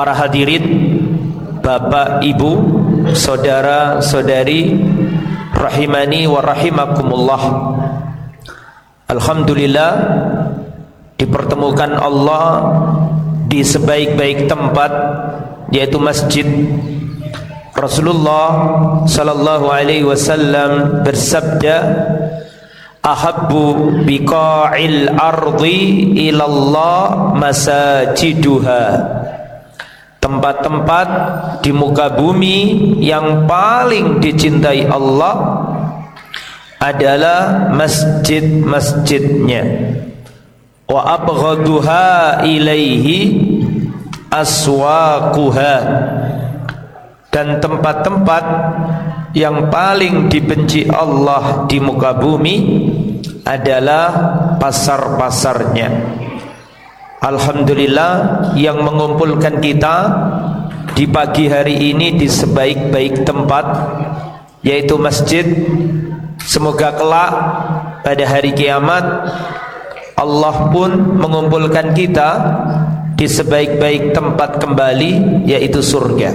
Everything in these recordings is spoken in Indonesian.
Para hadirin, Bapak, Ibu, saudara-saudari, rahimani wa rahimakumullah. Alhamdulillah, dipertemukan Allah di sebaik-baik tempat, yaitu masjid. Rasulullah sallallahu alaihi wasallam bersabda, ahabbu biqa'il ardi ilallah masajiduha. Tempat-tempat di muka bumi yang paling dicintai Allah adalah masjid-masjidnya. Wa abghaduha ilaihi aswaquha. Dan tempat-tempat yang paling dibenci Allah di muka bumi adalah pasar-pasarnya. Alhamdulillah yang mengumpulkan kita di pagi hari ini di sebaik-baik tempat, yaitu masjid. Semoga kelak pada hari kiamat Allah pun mengumpulkan kita di sebaik-baik tempat kembali, yaitu surga.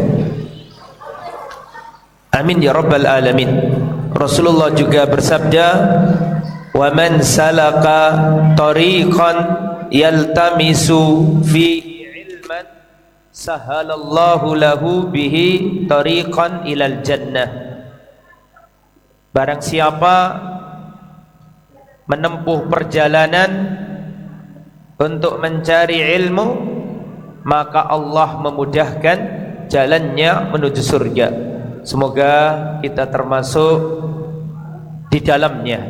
Amin ya rabbal alamin. Rasulullah juga bersabda, wa man salaka tariqan yaltamisu fihi ilman sahalallahu lahu bihi tariqan ilal jannah. Barang siapa menempuh perjalanan untuk mencari ilmu, maka Allah memudahkan jalannya menuju surga. Semoga kita termasuk di dalamnya.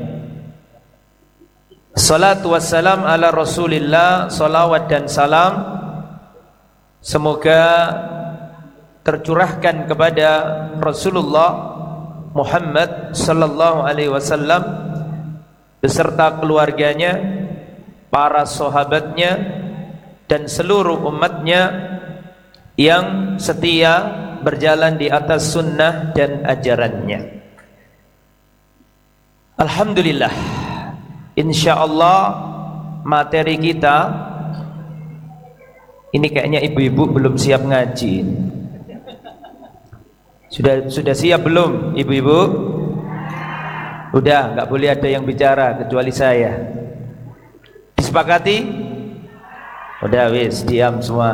Salatu wassalam ala Rasulillah, salawat dan salam semoga tercurahkan kepada Rasulullah Muhammad sallallahu alaihi wasallam beserta keluarganya, para sahabatnya dan seluruh umatnya yang setia berjalan di atas sunnah dan ajarannya. Alhamdulillah, insyaallah materi kita ini kayaknya ibu-ibu belum siap ngaji. Sudah siap belum ibu-ibu? Udah, nggak boleh ada yang bicara kecuali saya. Disepakati? Udah wis, diam semua.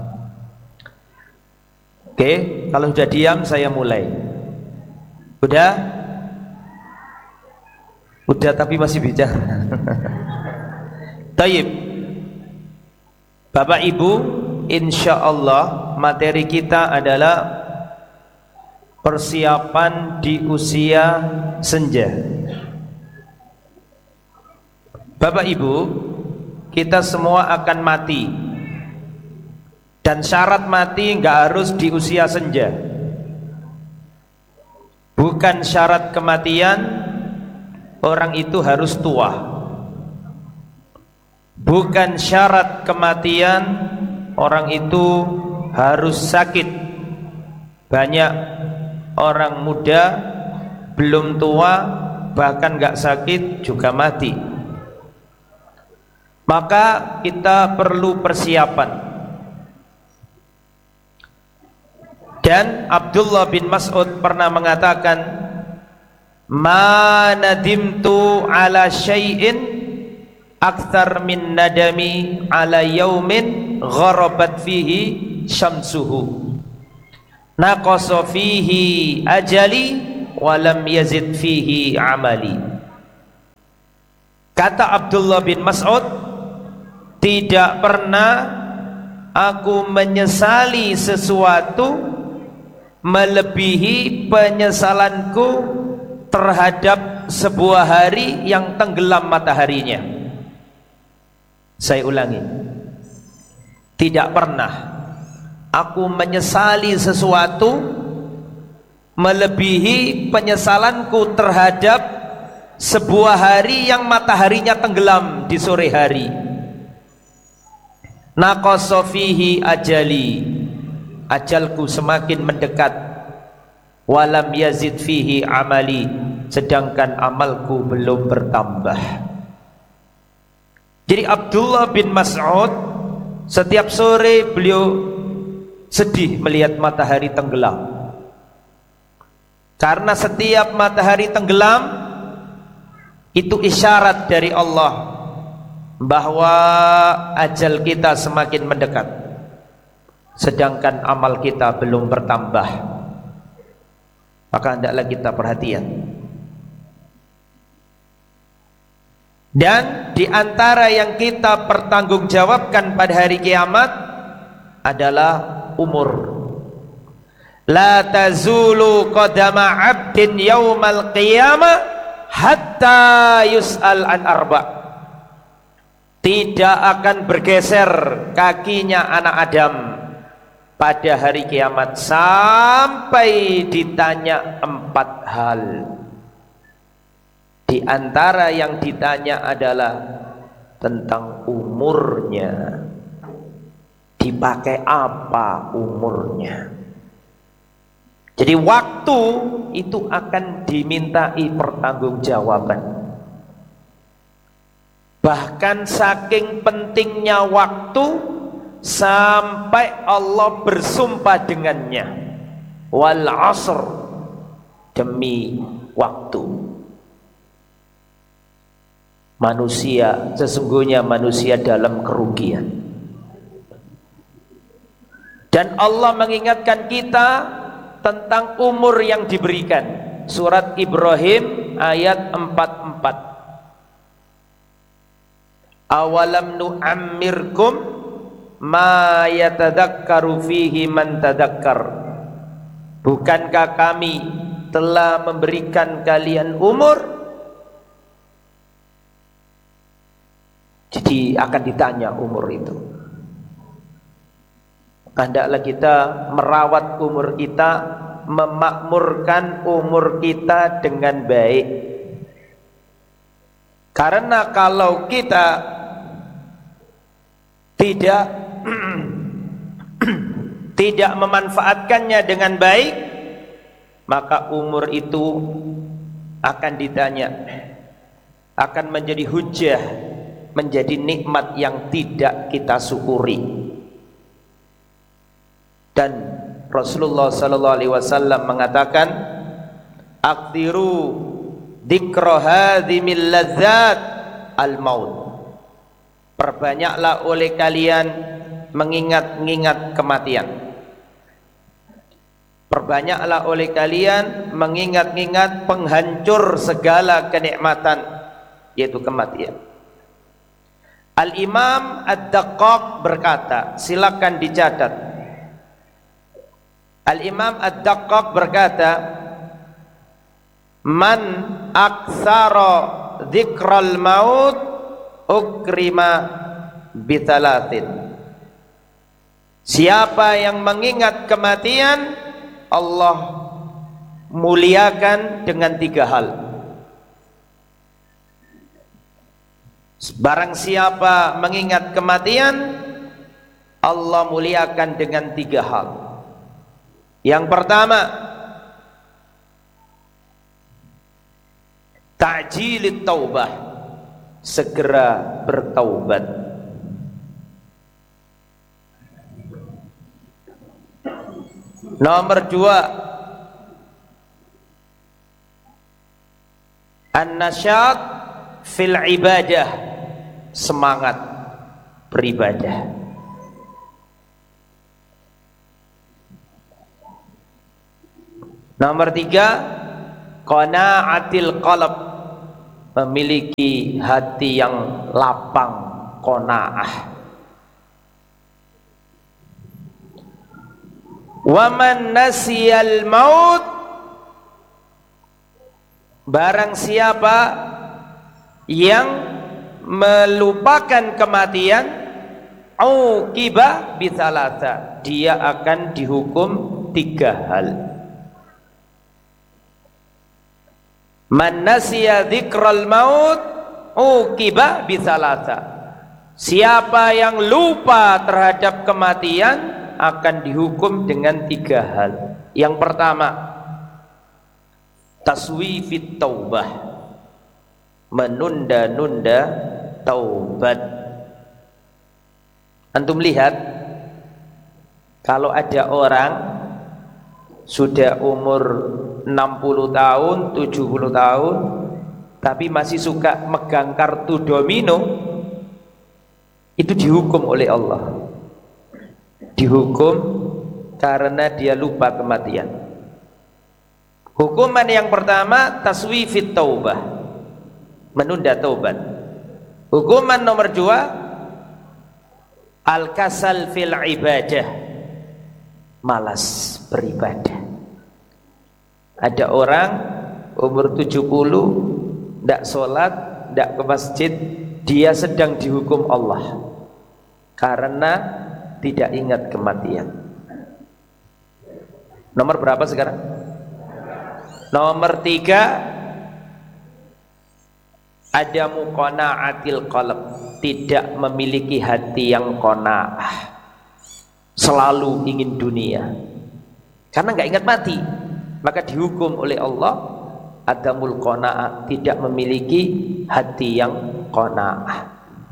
Oke, kalau sudah diam saya mulai. Udah? Udah tapi masih bicara. Taib. Bapak Ibu, insyaallah materi kita adalah persiapan di usia senja. Bapak Ibu, kita semua akan mati. Dan syarat mati nggak harus di usia senja. Bukan syarat kematian orang itu harus tua. Bukan syarat kematian orang itu harus sakit. Banyak orang muda belum tua bahkan nggak sakit juga mati. Maka kita perlu persiapan. Dan Abdullah bin Mas'ud pernah mengatakan, ma nadimtu ala syai'in akthar min nadami ala yaumin gharabat fihi syamsuhu naqasa fihi ajali walam yazid fihi amali. Kata Abdullah bin Mas'ud, tidak pernah aku menyesali sesuatu melebihi penyesalanku terhadap sebuah hari yang tenggelam mataharinya. Saya ulangi, tidak pernah aku menyesali sesuatu melebihi penyesalanku terhadap sebuah hari yang mataharinya tenggelam di sore hari. Naqasa fihi ajali, ajalku semakin mendekat. Walam yazid fihi amali, sedangkan amalku belum bertambah. Jadi Abdullah bin Mas'ud setiap sore beliau sedih melihat matahari tenggelam. Karena setiap matahari tenggelam itu isyarat dari Allah bahwa ajal kita semakin mendekat, sedangkan amal kita belum bertambah. Maka hendaklah kita perhatian. Dan di antara yang kita pertanggungjawabkan pada hari kiamat adalah umur. La tazulu qadama 'abdin yaumal qiyamah hatta yus'al an arba'. Tidak akan bergeser kakinya anak Adam pada hari kiamat sampai ditanya 4 hal. Di antara yang ditanya adalah tentang umurnya. Dipakai apa umurnya? Jadi waktu itu akan dimintai pertanggungjawaban. Bahkan saking pentingnya waktu sampai Allah bersumpah dengannya. Wal 'asr, demi waktu. Sesungguhnya manusia dalam kerugian. Dan Allah mengingatkan kita tentang umur yang diberikan. Surat Ibrahim ayat 44. Awalam nu'ammirkum ma yatadakkaru fihi man tadakkar. Bukankah kami telah memberikan kalian umur? Jadi akan ditanya umur itu. Hendaklah kita merawat umur kita, memakmurkan umur kita dengan baik. Karena kalau kita tidak memanfaatkannya dengan baik, maka umur itu akan ditanya, akan menjadi hujah, menjadi nikmat yang tidak kita syukuri. Dan Rasulullah sallallahu alaihi wasallam mengatakan, "Aqdiru dzikra hadzimil ladzat al-maut." Perbanyaklah oleh kalian mengingat-ingat kematian. Perbanyaklah oleh kalian mengingat-ingat penghancur segala kenikmatan, yaitu kematian. Al-Imam Ad-Daqqaq berkata, silakan dicatat. Al-Imam Ad-Daqqaq berkata, "Man aktsara dzikral maut ukrima bitalatin." Siapa yang mengingat kematian, Allah muliakan dengan 3 hal. Barang siapa mengingat kematian, Allah muliakan dengan 3 hal. Yang pertama, ta'jilit taubah, segera bertaubat. Nomor 2, an-nasyat fil ibadah, semangat beribadah. Nomor 3, qanaatil qalb, memiliki hati yang lapang, qanaah. Wa man nasiyal maut, barang siapa yang melupakan kematian, uqiba bitsalasa, dia akan dihukum 3 hal. Man nasiya dzikral maut uqiba bitsalasa, siapa yang lupa terhadap kematian akan dihukum dengan 3 hal. Yang pertama, taswifit taubah, menunda-nunda taubat. Antum lihat, Kalau ada orang sudah umur 60 tahun, 70 tahun, tapi masih suka megang kartu domino, itu dihukum oleh Allah. Dihukum karena dia lupa kematian. Hukuman yang pertama, taswifit taubah, menunda taubat. Hukuman nomor dua, al-kasal fil ibadah, malas beribadah. Ada orang umur 70 tidak sholat, tidak ke masjid, dia sedang dihukum Allah karena tidak ingat kematian. Nomor berapa sekarang? Nomor 3, ada muqana'atil qalb, tidak memiliki hati yang qanaah, selalu ingin dunia karena nggak ingat mati, maka dihukum oleh Allah adamul qanaah, tidak memiliki hati yang qanaah.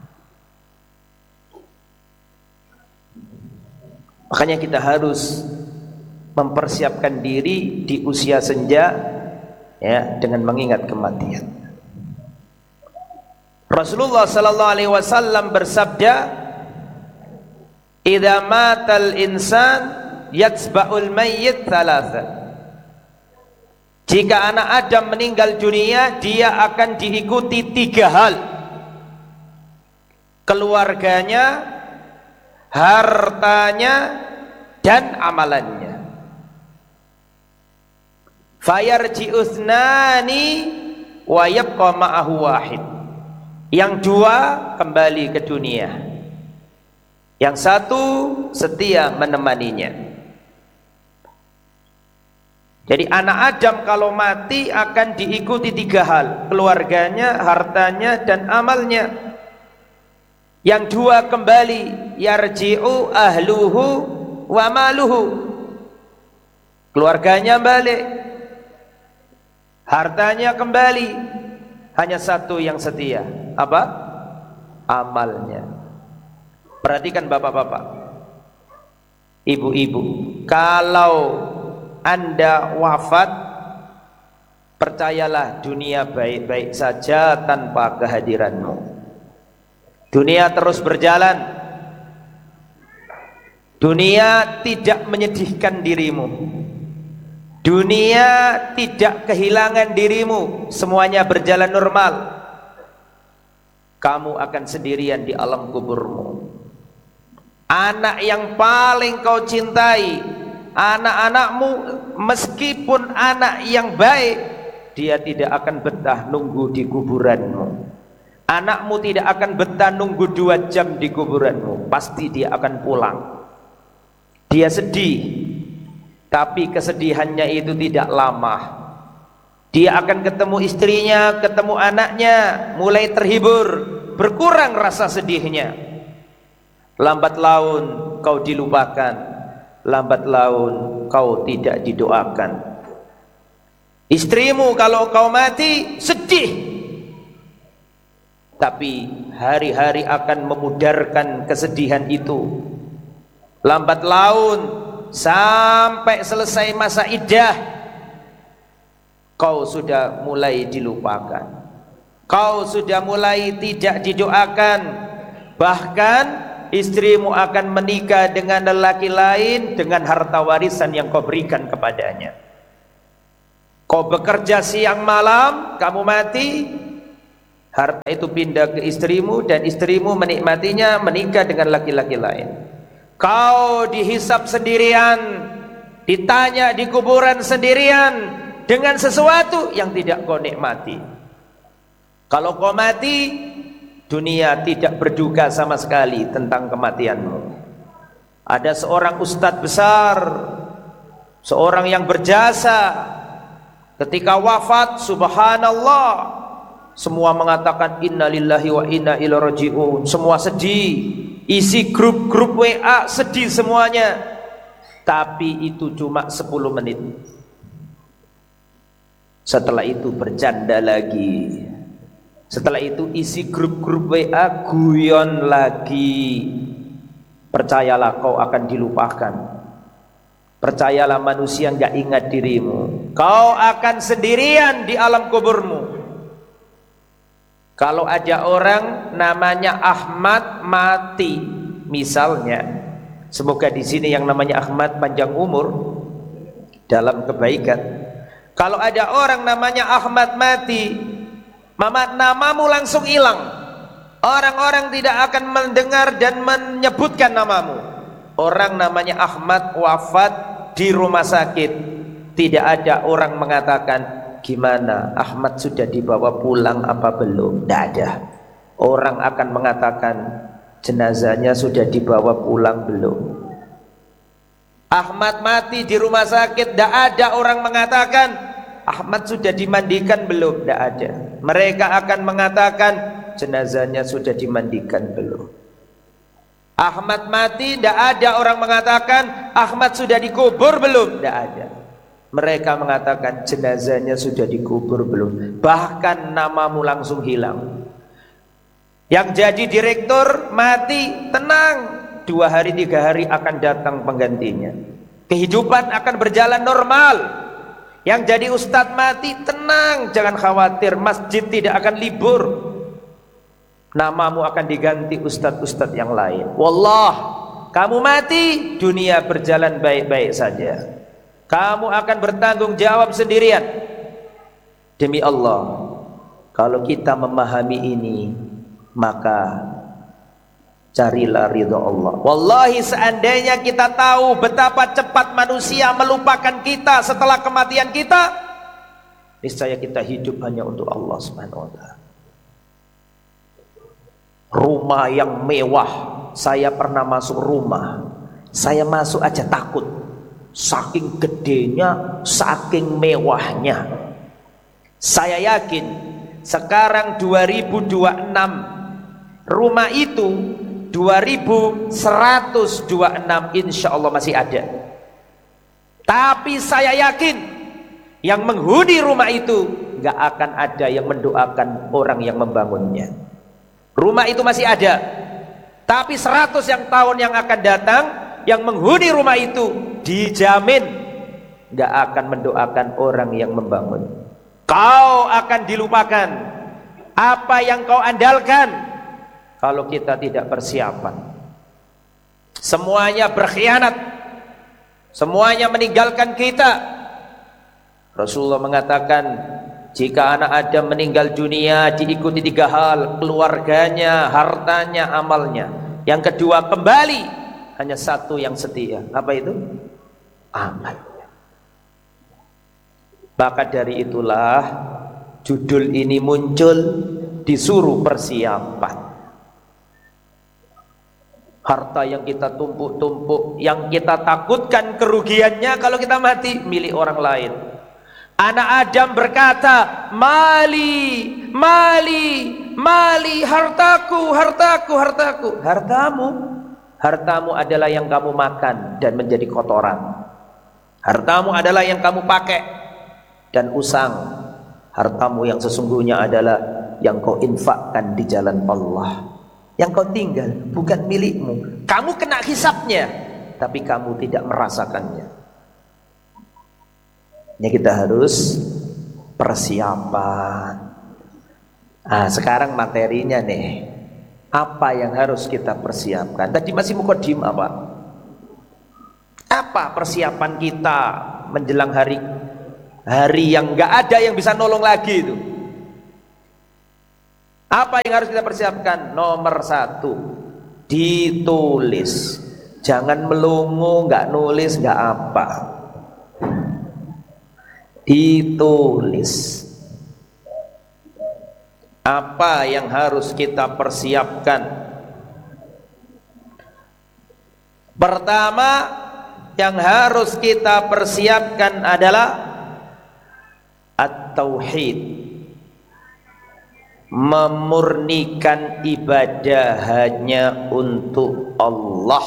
Makanya kita harus mempersiapkan diri di usia senja, ya, dengan mengingat kematian. Rasulullah sallallahu alaihi wasallam bersabda, "Idza matal insan yatsba'ul mayyit thalatha." Jika anak Adam meninggal dunia, dia akan diikuti 3 hal: keluarganya, hartanya, dan amalannya. Fayarji'uthnani wa yabqa ma'ahu wahid. Yang 2 kembali ke dunia, yang 1 setia menemaninya. Jadi anak Adam kalau mati akan diikuti 3 hal: keluarganya, hartanya, dan amalnya. Yang 2 kembali, yarji'u ahluhu wa maluhu, keluarganya balik, hartanya kembali. Hanya 1 yang setia, apa? Amalnya. Perhatikan bapak-bapak, ibu-ibu, kalau Anda wafat, percayalah dunia baik-baik saja tanpa kehadiranmu. Dunia terus berjalan, dunia tidak menyedihkan dirimu, dunia tidak kehilangan dirimu, semuanya berjalan normal. Kamu akan sendirian di alam kuburmu. Anak yang paling kau cintai, anak-anakmu, meskipun anak yang baik, dia tidak akan betah nunggu di kuburanmu. Anakmu tidak akan betah nunggu 2 jam di kuburanmu. Pasti dia akan pulang. Dia sedih, tapi kesedihannya itu tidak lama. Dia akan ketemu istrinya, ketemu anaknya, mulai terhibur, berkurang rasa sedihnya. Lambat laun kau dilupakan, lambat laun kau tidak didoakan. Istrimu kalau kau mati sedih, tapi hari-hari akan memudarkan kesedihan itu. Lambat laun sampai selesai masa iddah, kau sudah mulai dilupakan, kau sudah mulai tidak didoakan. Bahkan istrimu akan menikah dengan lelaki lain dengan harta warisan yang kau berikan kepadanya. Kau bekerja siang malam, kamu mati, harta itu pindah ke istrimu dan istrimu menikmatinya, menikah dengan laki-laki lain. Kau dihisap sendirian, ditanya di kuburan sendirian dengan sesuatu yang tidak kau nikmati. Kalau kau mati, dunia tidak berduka sama sekali tentang kematianmu. Ada seorang ustadz besar, seorang yang berjasa, ketika wafat, subhanallah, semua mengatakan innalillahi wa inna ilaihi raji'un. Semua sedih, isi grup-grup WA sedih semuanya. Tapi itu cuma 10 menit. Setelah itu bercanda lagi. Setelah itu isi grup-grup WA guyon lagi. Percayalah kau akan dilupakan. Percayalah, manusia nggak ingat dirimu. Kau akan sendirian di alam kuburmu. Kalau ada orang namanya Ahmad mati, misalnya, semoga di sini yang namanya Ahmad panjang umur dalam kebaikan. Kalau ada orang namanya Ahmad mati, namamu langsung hilang. Orang-orang tidak akan mendengar dan menyebutkan namamu. Orang namanya Ahmad wafat di rumah sakit, tidak ada orang mengatakan, gimana, Ahmad sudah dibawa pulang apa belum? Tidak ada. Orang akan mengatakan, jenazahnya sudah dibawa pulang belum? Ahmad mati di rumah sakit, tidak ada orang mengatakan, Ahmad sudah dimandikan belum? Tidak ada. Mereka akan mengatakan, jenazahnya sudah dimandikan belum? Ahmad mati, tidak ada orang mengatakan, Ahmad sudah dikubur belum? Tidak ada. Mereka mengatakan, jenazahnya sudah dikubur belum? Bahkan namamu langsung hilang. Yang jadi direktur mati, tenang, 2 hari 3 hari akan datang penggantinya. Kehidupan akan berjalan normal. Yang jadi ustadz mati, tenang, jangan khawatir, masjid tidak akan libur. Namamu akan diganti ustadz-ustadz yang lain. Wallah, kamu mati, dunia berjalan baik-baik saja. Kamu akan bertanggung jawab sendirian. Demi Allah, kalau kita memahami ini, maka carilah ridha Allah. Wallahi, seandainya kita tahu betapa cepat manusia melupakan kita setelah kematian kita, niscaya kita hidup hanya untuk Allah Subhanahu wa ta'ala. Rumah yang mewah, saya pernah masuk rumah, saya masuk aja takut. Saking gedenya, saking mewahnya. Saya yakin sekarang 2026, rumah itu 2126 insya Allah masih ada. Tapi saya yakin yang menghuni rumah itu gak akan ada yang mendoakan orang yang membangunnya. Rumah itu masih ada, tapi 100 yang tahun yang akan datang, yang menghuni rumah itu dijamin gak akan mendoakan orang yang membangun. Kau akan dilupakan. Apa yang kau andalkan kalau kita tidak persiapan? Semuanya berkhianat, semuanya meninggalkan kita. Rasulullah mengatakan, jika anak Adam meninggal dunia diikuti 3 hal, keluarganya, hartanya, amalnya. Yang kedua, kembali hanya 1 yang setia. Apa itu? Amal. Maka dari itulah judul ini muncul, disuruh persiapan. Harta yang kita tumpuk-tumpuk, yang kita takutkan kerugiannya kalau kita mati, milik orang lain. Anak Adam berkata, mali, mali, mali, hartaku, hartaku, hartaku. Hartamu adalah yang kamu makan dan menjadi kotoran. Hartamu adalah yang kamu pakai dan usang. Hartamu yang sesungguhnya adalah yang kau infakkan di jalan Allah. Yang kau tinggal bukan milikmu. Kamu kena hisapnya, tapi kamu tidak merasakannya. Ya, kita harus persiapan. Nah, sekarang materinya nih. Apa yang harus kita persiapkan? Tadi masih mukadimah, Pak. Apa persiapan kita menjelang hari yang nggak ada yang bisa nolong lagi itu? Apa yang harus kita persiapkan? Nomor 1, ditulis. Jangan melongo, nggak nulis, nggak apa. Ditulis. Apa yang harus kita persiapkan? Pertama yang harus kita persiapkan adalah at-tauhid, memurnikan ibadah hanya untuk Allah.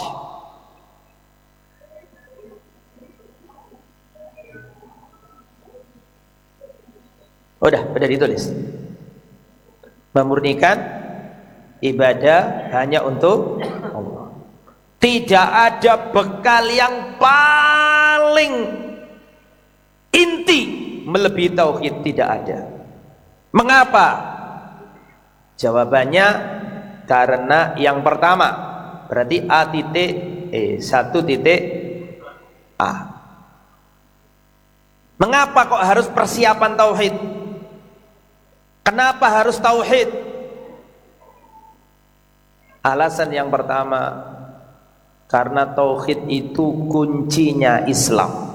Udah ditulis. Memurnikan ibadah hanya untuk Allah. Tidak ada bekal yang paling paling inti melebihi tauhid tidak ada. Mengapa? Jawabannya karena yang pertama, berarti A titik satu titik A. Mengapa kok harus persiapan tauhid? Kenapa harus tauhid? Alasan yang pertama, karena tauhid itu kuncinya Islam.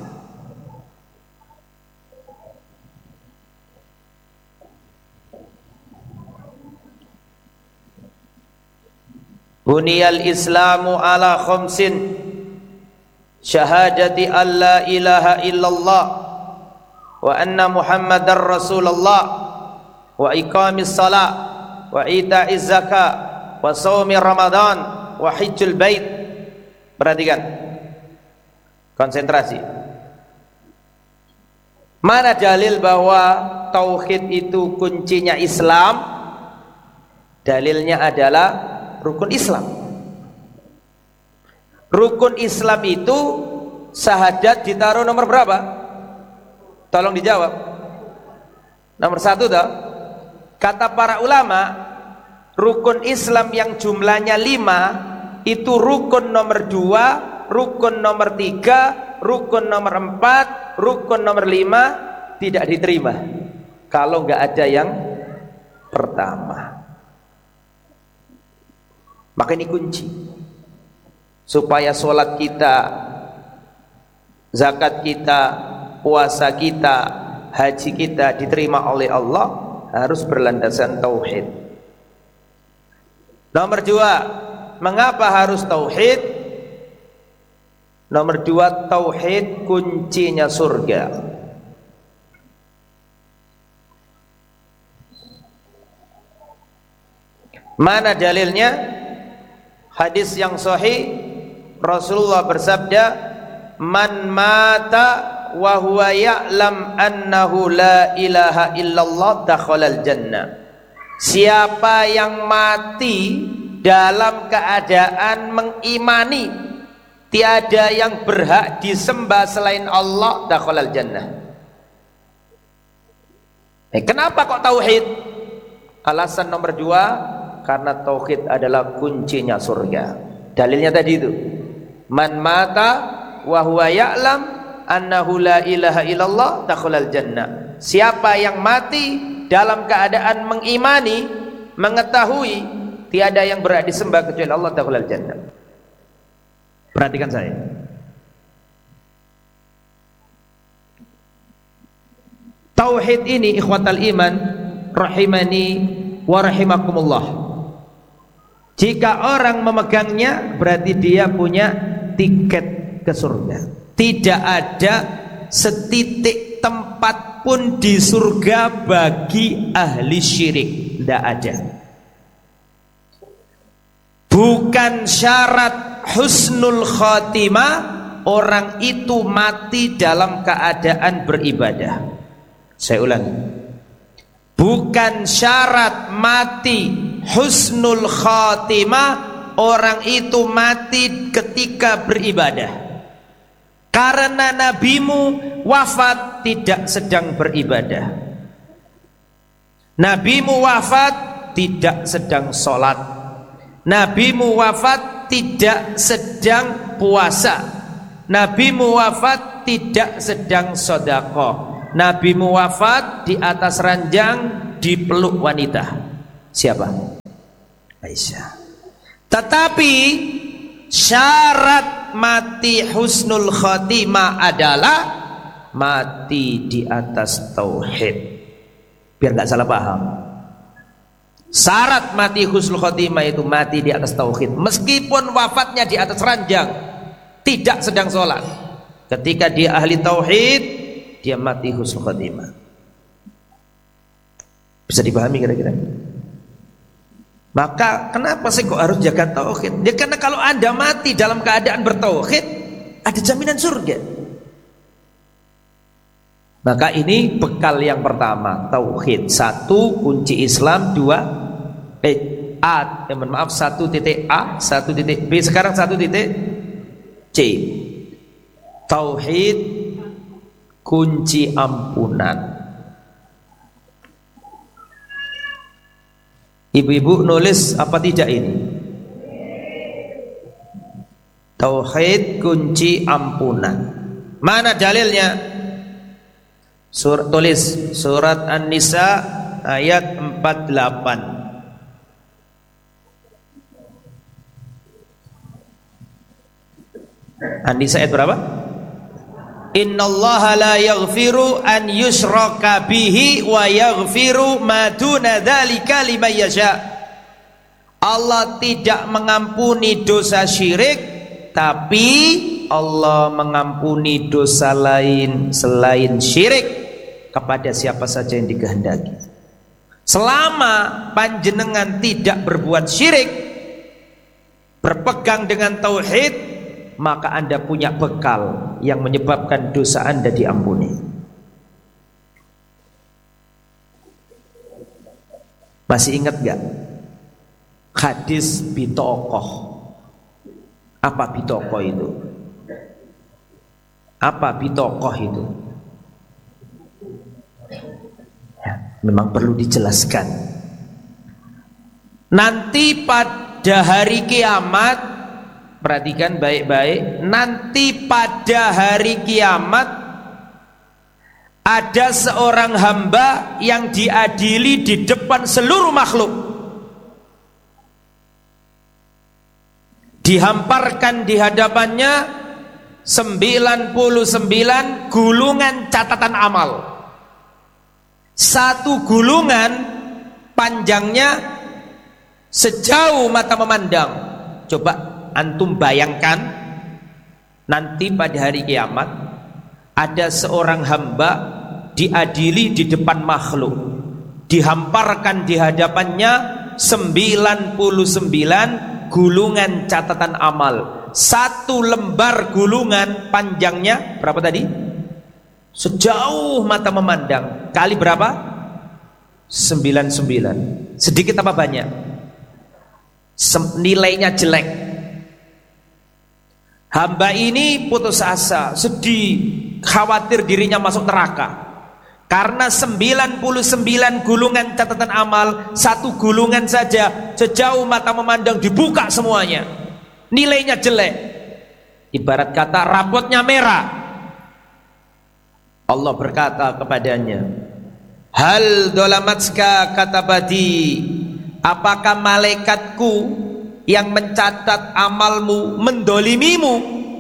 Buniyal Islamu ala khamsin, syahadati an la ilaha illallah wa anna Muhammadar Rasulullah wa iqamis salat wa ita'iz zakat wa shaumi Ramadan wa hajjul bait. Perhatikan, konsentrasi. Mana dalil bahwa tauhid itu kuncinya Islam? Dalilnya adalah rukun Islam. Rukun Islam itu syahadat ditaruh nomor berapa? Tolong dijawab. Nomor 1 toh. Kata para ulama, rukun Islam yang jumlahnya 5 itu rukun nomor 2, rukun nomor 3, rukun nomor 4, rukun nomor 5 tidak diterima kalau nggak ada yang pertama. Maka ini kunci supaya sholat kita, zakat kita, puasa kita, haji kita diterima oleh Allah, harus berlandasan tauhid. Nomor 2, mengapa harus tauhid? Nomor 2, tauhid kuncinya surga. Mana dalilnya? Hadis yang sahih, Rasulullah bersabda, man mata wa huwa ya'lam annahu la ilaha illallah dakhalal jannah. Siapa yang mati dalam keadaan mengimani tiada yang berhak disembah selain Allah, dakhalal jannah. Kenapa kok tauhid? Alasan nomor 2, karena tauhid adalah kuncinya surga. Dalilnya tadi itu, man mata wa huwa ya'lam annahu la ilaha illallah dakhalal jannah. Siapa yang mati dalam keadaan mengimani, mengetahui tiada yang berhak disembah kecuali Allah, dakhalal jannah. Perhatikan saya. Tauhid ini ikhwatal iman rahimani wa rahimakumullah. Jika orang memegangnya berarti dia punya tiket ke surga. Tidak ada setitik tempat pun di surga bagi ahli syirik. Tidak ada. Bukan syarat husnul khatimah orang itu mati dalam keadaan beribadah. Saya ulangi, bukan syarat mati husnul khatimah orang itu mati ketika beribadah. Karena nabimu wafat tidak sedang beribadah, nabimu wafat tidak sedang sholat, nabimu wafat tidak sedang puasa, nabimu wafat tidak sedang sedekah, nabimu wafat di atas ranjang dipeluk wanita. Siapa? Aisyah. Tetapi syarat mati husnul khatimah adalah mati di atas tauhid. Biar nggak salah paham. Syarat mati husnul khatimah itu mati di atas tauhid, meskipun wafatnya di atas ranjang, tidak sedang sholat. Ketika dia ahli tauhid, dia mati husnul khatimah. Bisa dipahami kira-kira? Maka kenapa sih kok harus jaga tauhid? Ya karena kalau Anda mati dalam keadaan bertauhid, ada jaminan surga. Maka ini bekal yang pertama, tauhid. 1 kunci Islam, 2 1 titik A, 1 titik B, sekarang 1 titik C. Tauhid kunci ampunan. Ibu-ibu nulis apa tidak ini? Tauhid kunci ampunan. Mana dalilnya? Tulis surat An-Nisa ayat 48. An-Nisa ayat berapa? Innallaha la yaghfiru an yushraka bihi wa yaghfiru ma duna dzalika liman yasha. Allah tidak mengampuni dosa syirik, tapi Allah mengampuni dosa lain selain syirik kepada siapa saja yang dikehendaki. Selama panjenengan tidak berbuat syirik, berpegang dengan tauhid, maka Anda punya bekal yang menyebabkan dosa Anda diampuni. Masih ingat gak hadis bitokoh? Apa bitokoh itu? Apa bitokoh itu? Ya, memang perlu dijelaskan. Nanti pada hari kiamat, perhatikan baik-baik, nanti pada hari kiamat ada seorang hamba yang diadili di depan seluruh makhluk. Dihamparkan di hadapannya 99 gulungan catatan amal. Satu gulungan panjangnya sejauh mata memandang. Coba antum bayangkan, nanti pada hari kiamat ada seorang hamba diadili di depan makhluk, dihamparkan di hadapannya 99 gulungan catatan amal. Satu lembar gulungan panjangnya berapa tadi? Sejauh mata memandang. Kali berapa? 99. Sedikit apa banyak? Nilainya jelek. Hamba ini putus asa, sedih, khawatir dirinya masuk neraka. Karena 99 gulungan catatan amal, satu gulungan saja sejauh mata memandang dibuka semuanya. Nilainya jelek. Ibarat kata rapotnya merah. Allah berkata kepadanya, "Hal dolamatska katabati, apakah malaikatku yang mencatat amalmu mendolimimu?"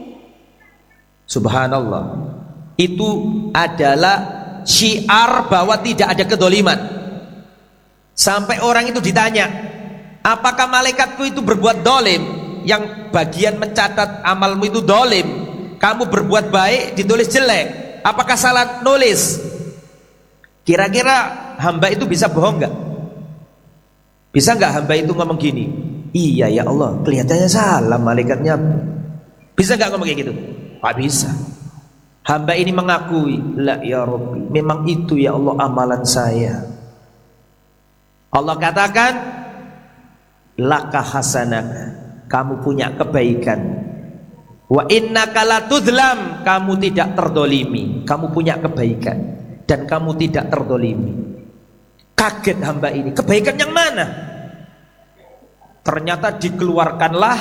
Subhanallah. Itu adalah syiar bahwa tidak ada kedoliman. Sampai orang itu ditanya, apakah malaikatku itu berbuat dolim? Yang bagian mencatat amalmu itu dolim, kamu berbuat baik ditulis jelek, apakah salah nulis? Kira-kira hamba itu bisa bohong gak? Bisa gak hamba itu ngomong gini, iya ya Allah kelihatannya salah malaikatnya? Bisa gak ngomong kayak gitu? Gak bisa. Hamba ini mengakui, la ya Rabbi, memang itu ya Allah amalan saya. Allah katakan, laka hasanaka, kamu punya kebaikan. Wa innaka latudlam, kamu tidak terdolimi, kamu punya kebaikan dan kamu tidak terdolimi. Kaget hamba ini, kebaikan yang mana? Ternyata dikeluarkanlah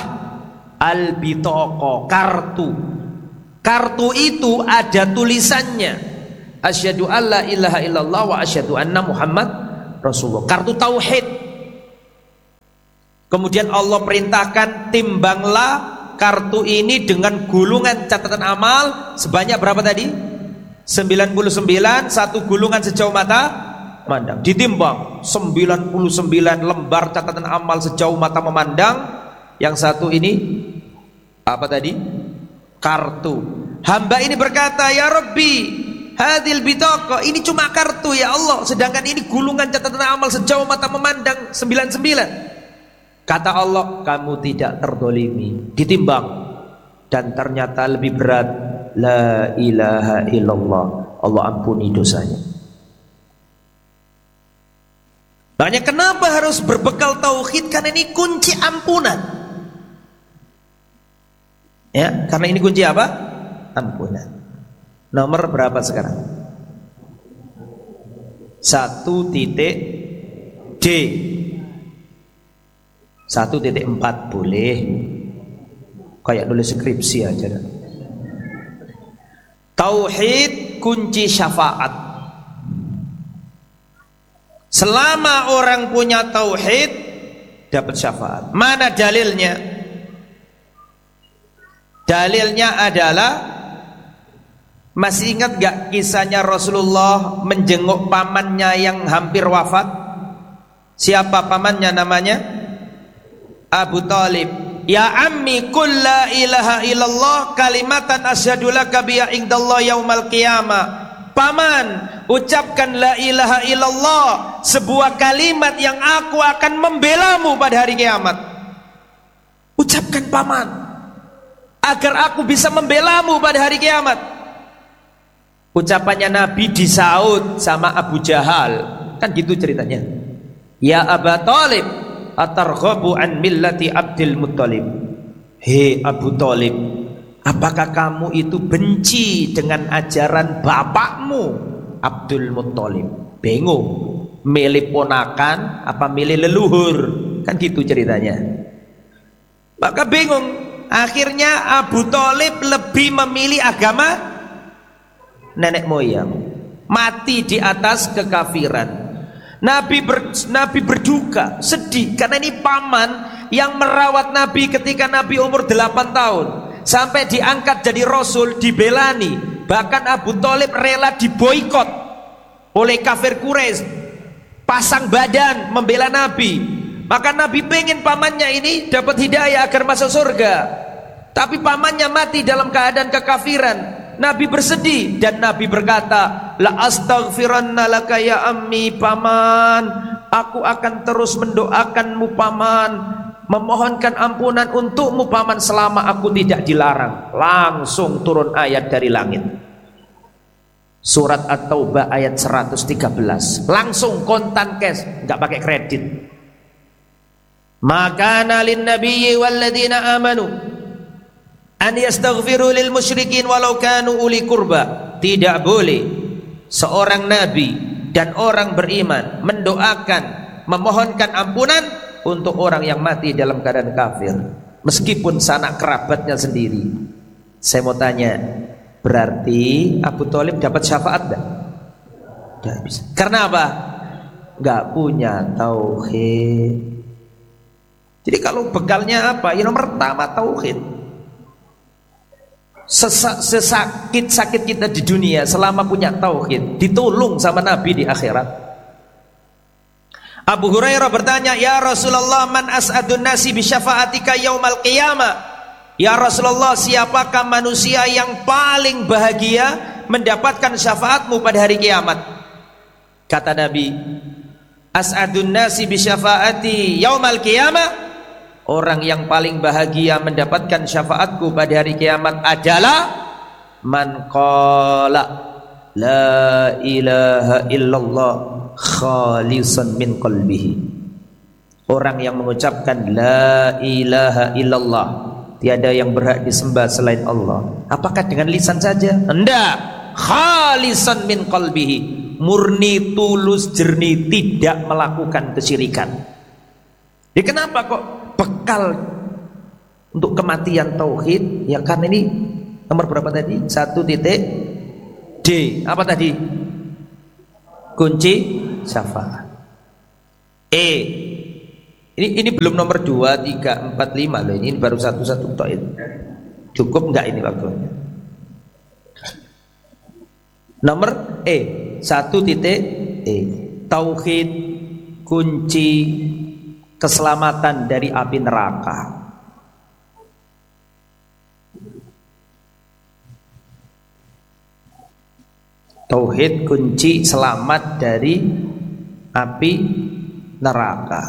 al-bitaqah, kartu. Kartu itu ada tulisannya, asyhadu alla ilaha illallah wa asyhadu anna Muhammad Rasulullah. Kartu tauhid. Kemudian Allah perintahkan, timbanglah kartu ini dengan gulungan catatan amal sebanyak berapa tadi? 99, satu gulungan sejauh mata memandang. Ditimbang 99 lembar catatan amal sejauh mata memandang. Yang satu ini apa tadi? Kartu. Hamba ini berkata, ya Rabbi, hadil bitaqah, ini cuma kartu ya Allah, sedangkan ini gulungan catatan amal sejauh mata memandang 99. Kata Allah, kamu tidak terdolimi. Ditimbang dan ternyata lebih berat, la ilaha illallah, Allah ampuni dosanya. Makanya kenapa harus berbekal tauhid? Karena ini kunci ampunan. Ya, karena ini kunci apa? ampunan. Nomor berapa sekarang? 1.D 1.4 boleh. Kayak nulis skripsi aja. Tauhid kunci syafaat. Selama orang punya tauhid dapat syafaat. Mana dalilnya? Dalilnya adalah, masih ingat gak kisahnya Rasulullah menjenguk pamannya yang hampir wafat? Siapa pamannya namanya? Abu Talib. Ya ammi qul la ilaha illallah kalimatan asyhadu laka biha indallah yaumal qiyamah. Paman, ucapkan la ilaha illallah, sebuah kalimat yang aku akan membelamu pada hari kiamat. Ucapkan paman, agar aku bisa membelamu pada hari kiamat. Ucapannya Nabi disaut sama Abu Jahal. Kan gitu ceritanya. Ya Aba Talib, atarghabu an millati Abdul Muttalib. Hei Abu Talib, apakah kamu itu benci dengan ajaran bapakmu Abdul Muttalib? Bingung, milih ponakan apa milih leluhur? Kan gitu ceritanya. Maka bingung. Akhirnya Abu Talib lebih memilih agama nenek moyang, mati di atas kekafiran. Nabi berduka, sedih, karena ini paman yang merawat Nabi ketika Nabi umur 8 tahun sampai diangkat jadi Rasul, dibelani. Bahkan Abu Talib rela diboikot oleh kafir Quraisy, pasang badan membela Nabi. Maka Nabi pengen pamannya ini dapat hidayah agar masuk surga, tapi pamannya mati dalam keadaan kekafiran. Nabi bersedih dan Nabi berkata, la astaghfiranna laka ya ammi, paman, aku akan terus mendoakanmu paman, memohonkan ampunan untukmu paman selama aku tidak dilarang. Langsung turun ayat dari langit, surat At-Taubah ayat 113. Langsung kontan cash, nggak pakai kredit. Maka nalin nabiyyi walladzina amanu an yastaghfiru lil musyrikin walau kanu uli kurba. Tidak boleh seorang nabi dan orang beriman mendoakan, memohonkan ampunan untuk orang yang mati dalam keadaan kafir, meskipun sanak kerabatnya sendiri. Saya mau tanya, berarti Abu Talib dapat syafaat enggak? Tidak bisa. Karena apa? Enggak punya tauhid. Jadi kalau bekalnya apa? Ya nomor pertama tauhid. Sesakit-sakit kita di dunia selama punya tauhid, ditolong sama Nabi di akhirat. Abu Hurairah bertanya, ya Rasulullah, man as'adun nasi bi syafa'atika yaumal qiyamah? Ya Rasulullah, siapakah manusia yang paling bahagia mendapatkan syafaatmu pada hari kiamat? Kata Nabi, as'adun nasi bi syafa'ati yaumal qiyamah, orang yang paling bahagia mendapatkan syafaatku pada hari kiamat adalah man qala la ilaha illallah khalisan min qalbihi. Orang yang mengucapkan la ilaha illallah, tiada yang berhak disembah selain Allah. Apakah dengan lisan saja? Enggak. Khalisan min qalbihi, murni, tulus, jernih, tidak melakukan kesyirikan. Jadi kenapa kok bekal untuk kematian tauhid? Ya karena ini nomor berapa tadi? 1.D. Apa tadi? Kunci syafaat. Ini belum nomor 2, 3, 4, 5 loh. Ini baru satu-satu tauhid. Cukup enggak ini waktunya? Nomor 1.E. Tauhid kunci keselamatan dari api neraka. Tauhid kunci selamat dari api neraka.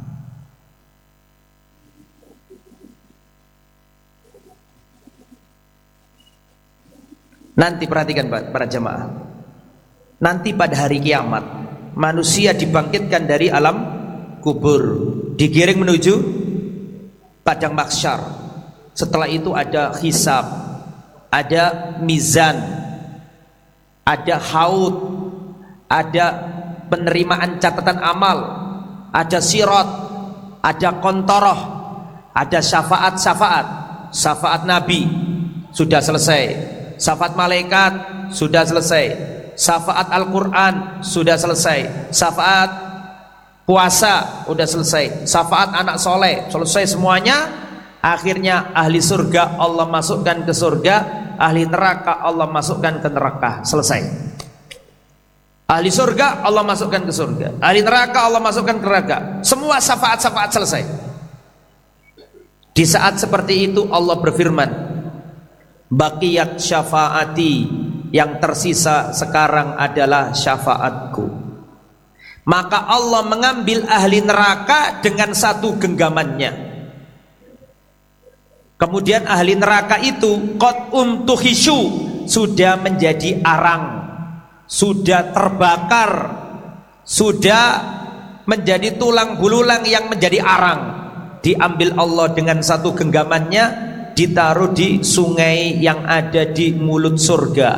Nanti perhatikan para jemaah, nanti pada hari kiamat manusia dibangkitkan dari alam kubur, digiring menuju padang mahsyar. Setelah itu ada hisab, ada mizan, ada haud, ada penerimaan catatan amal, ada sirat, ada kontoroh, ada syafaat Nabi sudah selesai, syafaat malaikat sudah selesai, syafaat Al-Quran sudah selesai, syafaat puasa sudah selesai, syafaat anak soleh selesai semuanya. Akhirnya ahli surga Allah masukkan ke surga, ahli neraka Allah masukkan ke neraka. Selesai. Ahli surga Allah masukkan ke surga, ahli neraka Allah masukkan ke neraka. Semua syafaat-syafaat selesai. Di saat seperti itu Allah berfirman, baqiyat syafaati, yang tersisa sekarang adalah syafaatku. Maka Allah mengambil ahli neraka dengan satu genggamannya. Kemudian ahli neraka itu qad umtuhishu, sudah menjadi arang, sudah terbakar, sudah menjadi tulang belulang yang menjadi arang. Diambil Allah dengan satu genggamannya, ditaruh di sungai yang ada di mulut surga.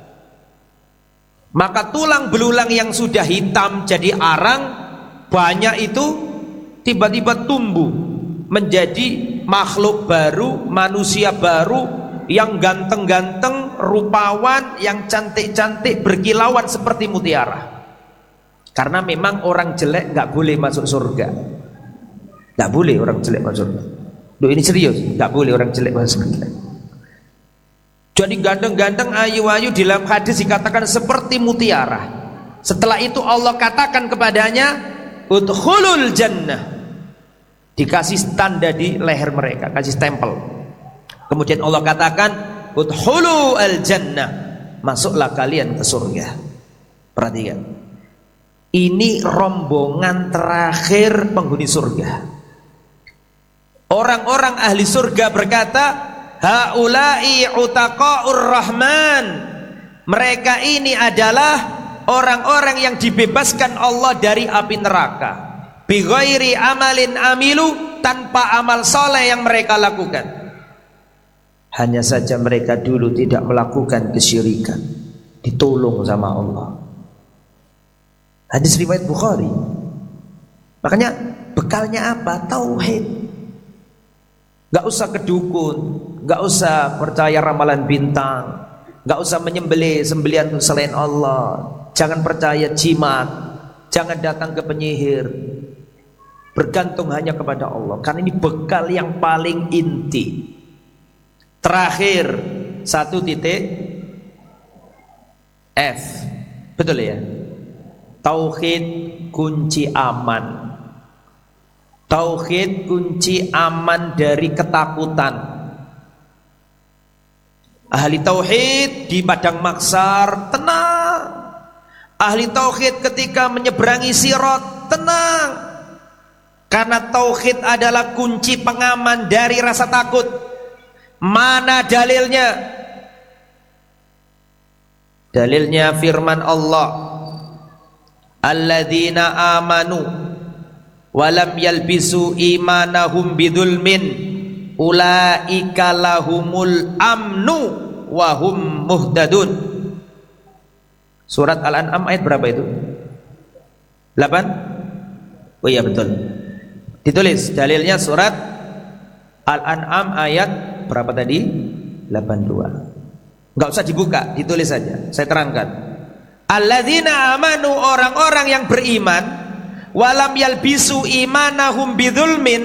Maka tulang belulang yang sudah hitam jadi arang banyak itu tiba-tiba tumbuh menjadi makhluk baru, manusia baru yang ganteng-ganteng, rupawan, yang cantik-cantik, berkilauan seperti mutiara. Karena memang orang jelek nggak boleh masuk surga. Nggak boleh orang jelek masuk surga. Duh, ini serius, nggak boleh orang jelek masuk surga. Jadi ganteng-ganteng, ayu-ayu, di dalam hadis dikatakan seperti mutiara. Setelah itu Allah katakan kepadanya, udkhulul jannah. Dikasih tanda di leher mereka, kasih stempel. Kemudian Allah katakan, udkhulu al jannah, masuklah kalian ke surga. Perhatikan, ini rombongan terakhir penghuni surga. Orang-orang ahli surga berkata, haula'i utaqa'ur rahman, mereka ini adalah orang-orang yang dibebaskan Allah dari api neraka. Bighairi amalin amilu, tanpa amal soleh yang mereka lakukan. Hanya saja mereka dulu tidak melakukan kesyirikan, ditolong sama Allah. Hadis riwayat Bukhari. Makanya bekalnya apa? Tauhid. Gak usah ke dukun, gak usah percaya ramalan bintang, gak usah menyembelih sembelihan selain Allah, jangan percaya jimat, jangan datang ke penyihir. Bergantung hanya kepada Allah, karena ini bekal yang paling inti. Terakhir, 1 titik F, betul ya? Tauhid kunci aman. Tauhid kunci aman dari ketakutan. Ahli tauhid di padang mahsyar tenang. Ahli tauhid ketika menyeberangi sirat tenang. Karena tauhid adalah kunci pengaman dari rasa takut. Mana dalilnya? Dalilnya firman Allah, alladzina amanu walam yalbisu imanahum bidzulmin ulaika lahumul amnu wahum muhtadun. Surat Al-An'am ayat berapa itu? 8? Oh iya betul. Ditulis dalilnya surat Al-An'am ayat berapa tadi? 82. Enggak usah dibuka, ditulis saja. Saya terangkan. Alladzina amanu, orang-orang yang beriman, walam yalbisu imanahum bidzulmin,